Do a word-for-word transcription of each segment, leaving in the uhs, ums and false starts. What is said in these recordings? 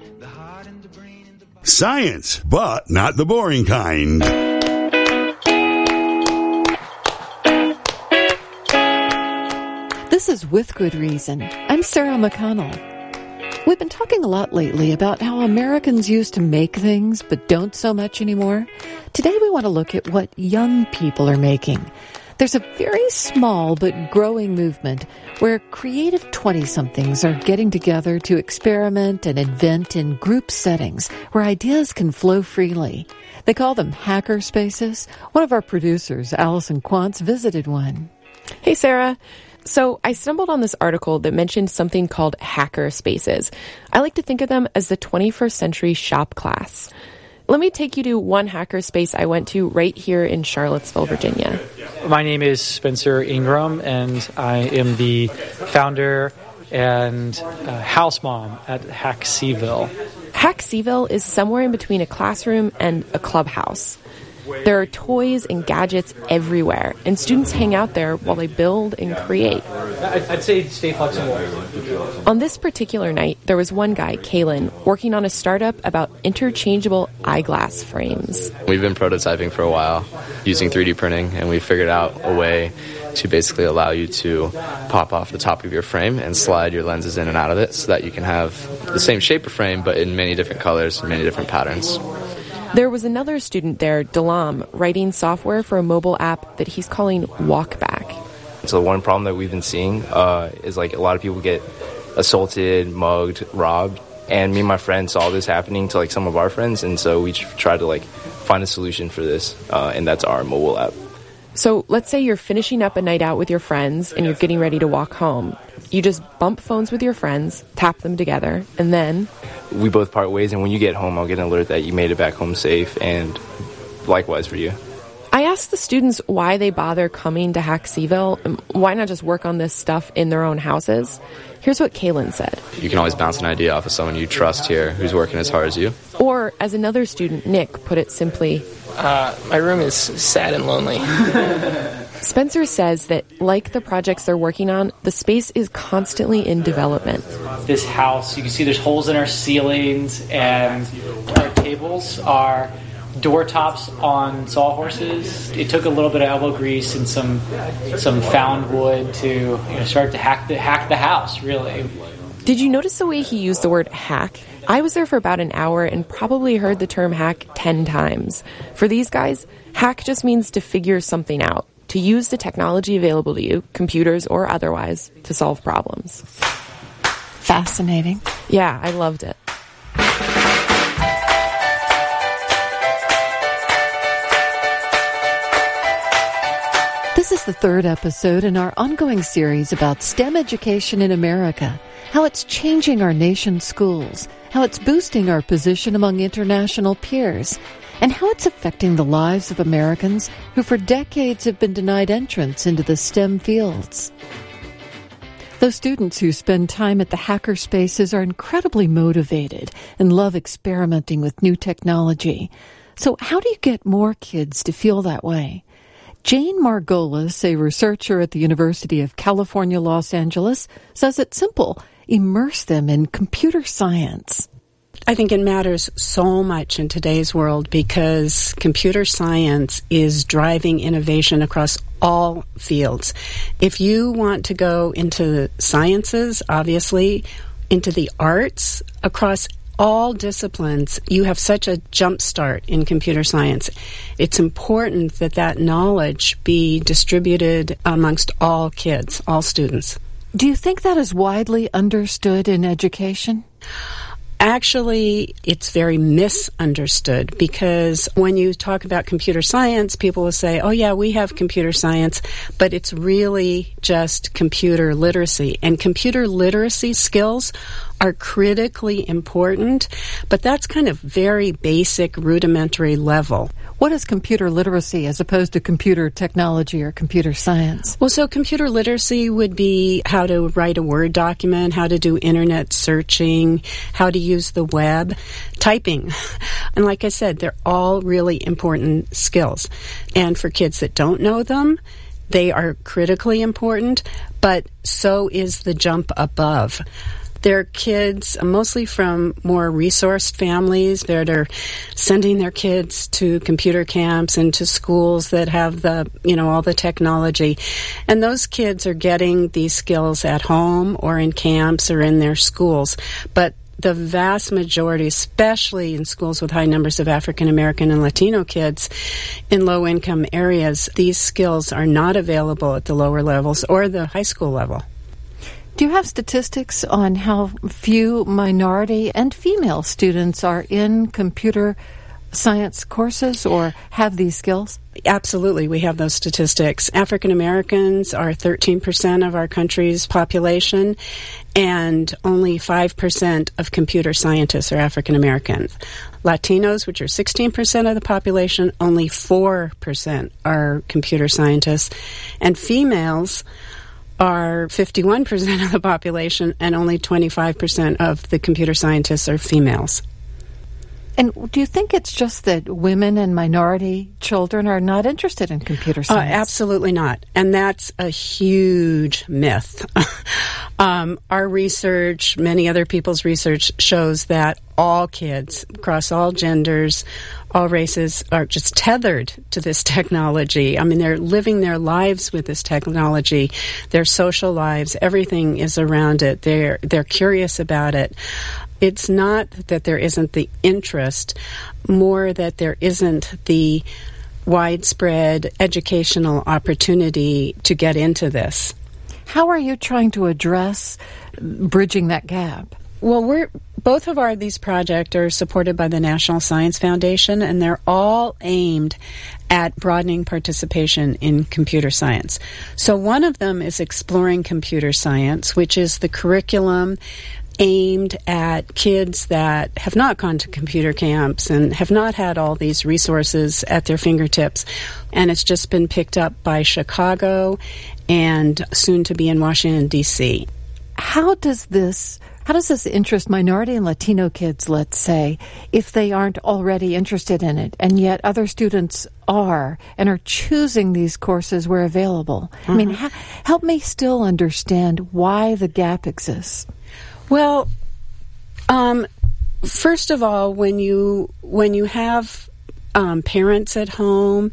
Science, but not the boring kind. This is With Good Reason. I'm Sarah McConnell. We've been talking a lot lately about how Americans used to make things but don't so much anymore. Today we want to look at what young people are making. There's a very small but growing movement where creative twenty-somethings are getting together to experiment and invent in group settings where ideas can flow freely. They call them hacker spaces. One of our producers, Allison Quantz, visited one. Hey, Sarah. So I stumbled on this article that mentioned something called hacker spaces. I like to think of them as the twenty-first century shop class. Let me take you to one hacker space I went to right here in Charlottesville, Virginia. My name is Spencer Ingram, and I am the founder and uh, house mom at Hack-Seville. Hack-Seville is somewhere in between a classroom and a clubhouse. There are toys and gadgets everywhere, and students hang out there while they build and create. I'd say stay flexible. On this particular night, there was one guy, Kalen, working on a startup about interchangeable eyeglass frames. We've been prototyping for a while using three D printing, and we figured out a way to basically allow you to pop off the top of your frame and slide your lenses in and out of it so that you can have the same shape of frame, but in many different colors, many different patterns. There was another student there, Dalam, writing software for a mobile app that he's calling Walkback. So one problem that we've been seeing uh, is like a lot of people get assaulted, mugged, robbed. And me and my friend saw this happening to like some of our friends. And so we tried to like find a solution for this. Uh, and that's our mobile app. So let's say you're finishing up a night out with your friends and you're getting ready to walk home. You just bump phones with your friends, tap them together, and then... we both part ways, and when you get home, I'll get an alert that you made it back home safe, and likewise for you. I asked the students why they bother coming to Hack-Seville, and why not just work on this stuff in their own houses. Here's what Kalen said. You can always bounce an idea off of someone you trust here who's working as hard as you. Or, as another student, Nick, put it simply... Uh, my room is sad and lonely. Spencer says that, like the projects they're working on, the space is constantly in development. This house, you can see there's holes in our ceilings, and our tables are door tops on sawhorses. It took a little bit of elbow grease and some some found wood to you know start to hack the hack the house, really. Did you notice the way he used the word hack? I was there for about an hour and probably heard the term hack ten times. For these guys, hack just means to figure something out, to use the technology available to you, computers or otherwise, to solve problems. Fascinating. Yeah, I loved it. This is the third episode in our ongoing series about STEM education in America, how it's changing our nation's schools, how it's boosting our position among international peers, and how it's affecting the lives of Americans who for decades have been denied entrance into the STEM fields. Those students who spend time at the hacker spaces are incredibly motivated and love experimenting with new technology. So how do you get more kids to feel that way? Jane Margolis, a researcher at the University of California, Los Angeles, says it's simple. Immerse them in computer science. I think it matters so much in today's world because computer science is driving innovation across all fields. If you want to go into the sciences, obviously, into the arts, across all disciplines, you have such a jump start in computer science. It's important that that knowledge be distributed amongst all kids, all students. Do you think that is widely understood in education? Actually, it's very misunderstood because when you talk about computer science, people will say, oh yeah, we have computer science, but it's really just computer literacy. And computer literacy skills are critically important, but that's kind of very basic, rudimentary level. What is computer literacy as opposed to computer technology or computer science? Well, so computer literacy would be how to write a Word document, how to do internet searching, how to use the web, typing. And like I said, they're all really important skills. And for kids that don't know them, they are critically important, but so is the jump above. They're kids mostly from more resourced families that are sending their kids to computer camps and to schools that have the, you know, all the technology. And those kids are getting these skills at home or in camps or in their schools. But the vast majority, especially in schools with high numbers of African American and Latino kids in low-income areas, these skills are not available at the lower levels or the high school level. Do you have statistics on how few minority and female students are in computer science courses or have these skills? Absolutely, we have those statistics. African Americans are thirteen percent of our country's population, and only five percent of computer scientists are African Americans. Latinos, which are sixteen percent of the population, only four percent are computer scientists. And females are fifty-one percent of the population, and only twenty-five percent of the computer scientists are females. And do you think it's just that women and minority children are not interested in computer science? Uh, absolutely not. And that's a huge myth. um, our research, many other people's research, shows that all kids across all genders, all races are just tethered to this technology. I mean, they're living their lives with this technology, their social lives, everything is around it. They're, they're curious about it. It's not that there isn't the interest, more that there isn't the widespread educational opportunity to get into this. How are you trying to address bridging that gap? Well, we're both of our these projects are supported by the National Science Foundation, and they're all aimed at broadening participation in computer science. So one of them is Exploring Computer Science, which is the curriculum aimed at kids that have not gone to computer camps and have not had all these resources at their fingertips. And it's just been picked up by Chicago and soon to be in Washington, D C. How does this how does this interest minority and Latino kids, let's say, if they aren't already interested in it, and yet other students are and are choosing these courses where available? Mm-hmm. I mean, ha- help me still understand why the gap exists. Well, um, first of all, when you when you have um, parents at home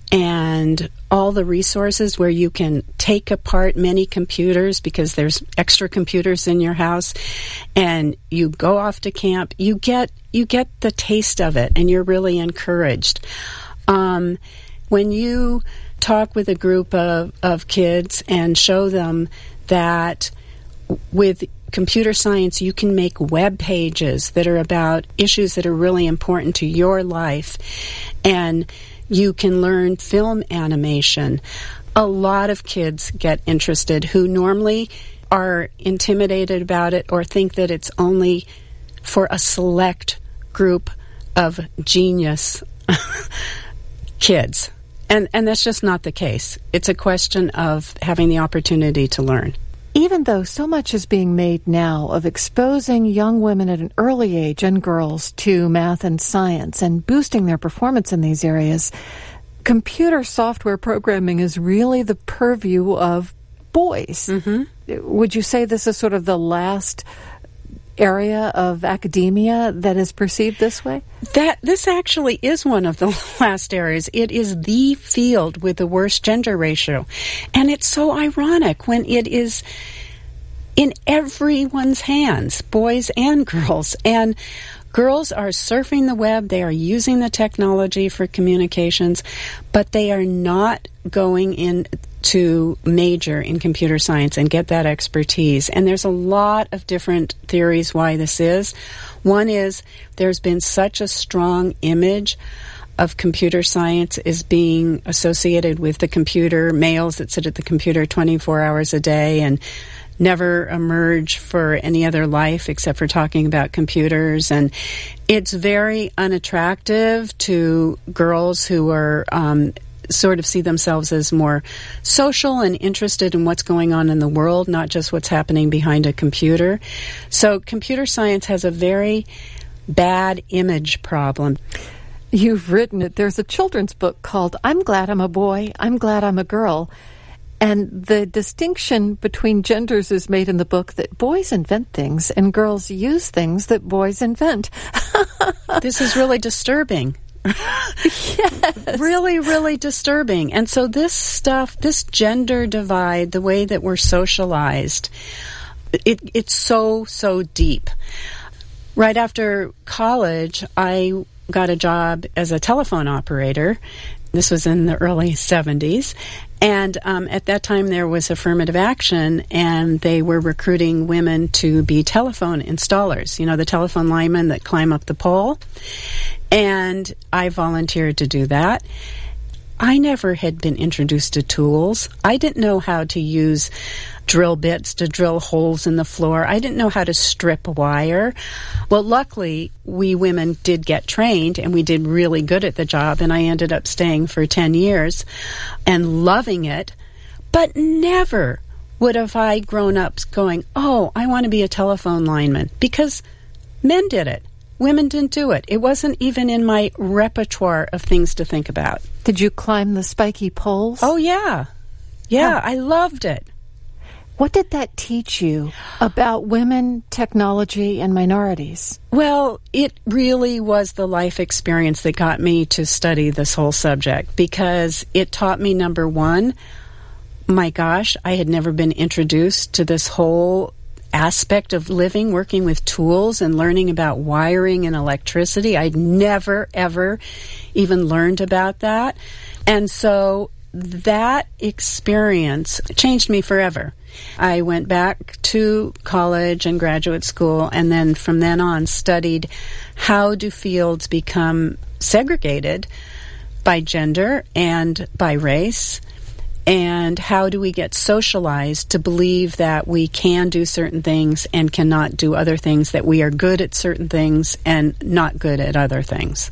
and all the resources where you can take apart many computers because there's extra computers in your house, and you go off to camp, you get you get the taste of it, and you're really encouraged. Um, when you talk with a group of, of kids and show them that with computer science, you can make web pages that are about issues that are really important to your life, and you can learn film animation. A lot of kids get interested who normally are intimidated about it or think that it's only for a select group of genius kids. And, and that's just not the case. It's a question of having the opportunity to learn. Even though so much is being made now of exposing young women at an early age and girls to math and science and boosting their performance in these areas, computer software programming is really the purview of boys. Mm-hmm. Would you say this is sort of the last area of academia that is perceived this way? That this actually is one of the last areas. It is the field with the worst gender ratio. And it's so ironic when it is in everyone's hands, boys and girls. And girls are surfing the web, they are using the technology for communications, but they are not going in to major in computer science and get that expertise. And there's a lot of different theories why this is. One is there's been such a strong image of computer science as being associated with the computer, males that sit at the computer twenty-four hours a day and never emerge for any other life except for talking about computers. And it's very unattractive to girls who are um, sort of see themselves as more social and interested in what's going on in the world, not just what's happening behind a computer. So computer science has a very bad image problem. You've written it. There's a children's book called I'm Glad I'm a Boy, I'm Glad I'm a Girl. And the distinction between genders is made in the book that boys invent things and girls use things that boys invent. This is really disturbing. Yes. Really, really disturbing. And so this stuff, this gender divide, the way that we're socialized, it, it's so, so deep. Right after college, I got a job as a telephone operator. This was in the early seventies. And um, at that time, there was affirmative action, and they were recruiting women to be telephone installers, you know, the telephone linemen that climb up the pole. And I volunteered to do that. I never had been introduced to tools. I didn't know how to use drill bits to drill holes in the floor. I didn't know how to strip wire. Well, luckily, we women did get trained, and we did really good at the job, and I ended up staying for ten years and loving it. But never would have I grown up going, oh, I want to be a telephone lineman, because men did it. Women didn't do it. It wasn't even in my repertoire of things to think about. Did you climb the spiky poles? Oh, yeah. Yeah, How? I loved it. What did that teach you about women, technology, and minorities? Well, it really was the life experience that got me to study this whole subject, because it taught me, number one, my gosh, I had never been introduced to this whole aspect of living, working with tools and learning about wiring and electricity. I'd never, ever even learned about that. And so that experience changed me forever. I went back to college and graduate school, and then from then on studied how do fields become segregated by gender and by race, and how do we get socialized to believe that we can do certain things and cannot do other things, that we are good at certain things and not good at other things.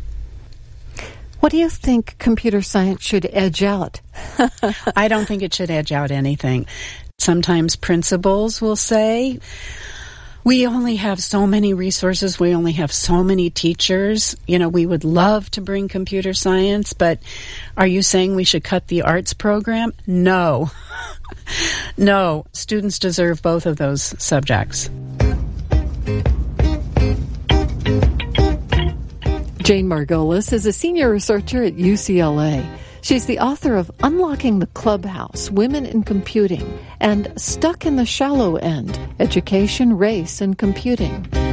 What do you think computer science should edge out? I don't think it should edge out anything. Sometimes principals will say, we only have so many resources, we only have so many teachers. You know, we would love to bring computer science, but are you saying we should cut the arts program? No. No, students deserve both of those subjects. Jane Margolis is a senior researcher at U C L A. She's the author of Unlocking the Clubhouse, Women in Computing, and Stuck in the Shallow End, Education, Race, and Computing.